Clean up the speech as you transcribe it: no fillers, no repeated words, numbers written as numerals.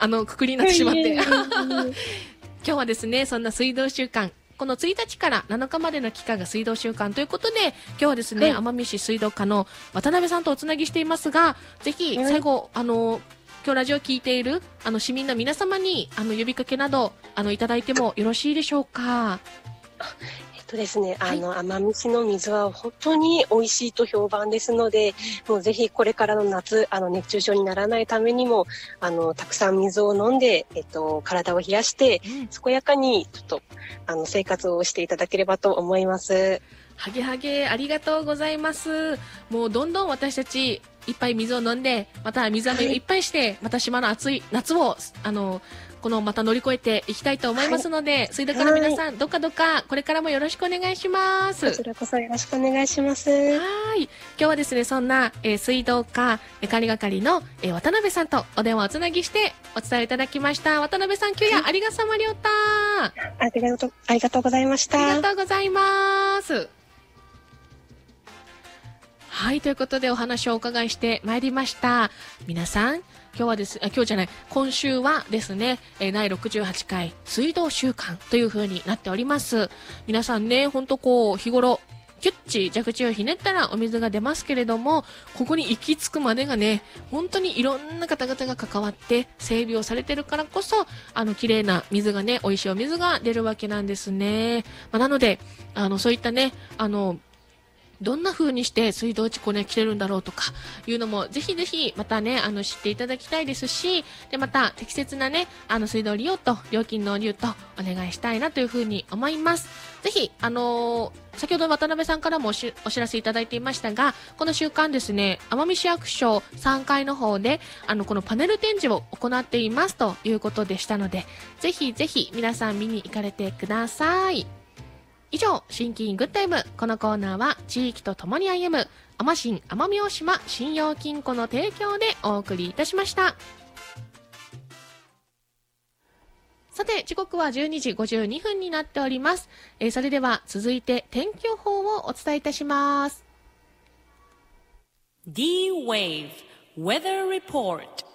くくりになってしまって。今日はですね、そんな水道週間、この1日から7日までの期間が水道週間ということで、今日はですね、奄美市水道課の渡辺さんとおつなぎしていますが、ぜひ最後、今日ラジオを聞いている市民の皆様に呼びかけなどいただいてもよろしいでしょうか。 ですね、奄美市の水は本当に美味しいと評判ですので、もうぜひこれからの夏、熱中症にならないためにも、たくさん水を飲んで、体を冷やして、健やかに、ちょっと、生活をしていただければと思います。 はげはげ、ありがとうございます。もうどんどん私たち、いっぱい水を飲んで、また水飴をいっぱいして、また島の暑い夏を、また乗り越えていきたいと思いますので、水道課の皆さん、どかこれからもよろしくお願いします。 こちらこそよろしくお願いします。 はい。今日はですね、そんな、水道課管理係の、渡辺さんとお電話をつなぎしてお伝えいただきました。渡辺さん、今日ありがさまりょうた。 ありがとうございました。 ありがとうございます。はい、ということでお話をお伺いしてまいりました。皆さん、今週はですね、第68回水道週間という風になっております。皆さんね、ほんと日頃、キュッチ蛇口をひねったらお水が出ますけれども、ここに行き着くまでがね、本当にいろんな方々が関わって整備をされてるからこそ、綺麗な水がね、美味しいお水が出るわけなんですね。なので、そういったね、どんな風にして水道地来てるんだろうとかいうのもぜひぜひまたね知っていただきたいですし、でまた適切なね水道利用と料金納入とお願いしたいなという風に思います。ぜひ先ほど渡辺さんからもお知らせいただいていましたが、この週間ですね、奄美市役所3階の方でこのパネル展示を行っていますということでしたので、ぜひぜひ皆さん見に行かれてください。以上、シンキングッタイム。このコーナーは地域とともに歩む奄新奄美大島信用金庫の提供でお送りいたしました。さて、時刻は12時52分になっております。それでは続いて天気予報をお伝えいたします。 D-Wave Weather Report。